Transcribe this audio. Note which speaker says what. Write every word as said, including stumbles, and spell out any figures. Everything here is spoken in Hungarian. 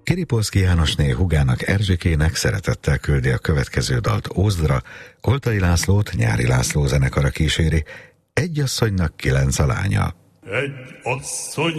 Speaker 1: Kiripolszky Jánosné húgának Erzsikének szeretettel küldi a következő dalt Ózdra, Koltai Lászlót Nyári László zenekara kíséri, Egy asszonynak kilenc a lánya.
Speaker 2: Egy asszony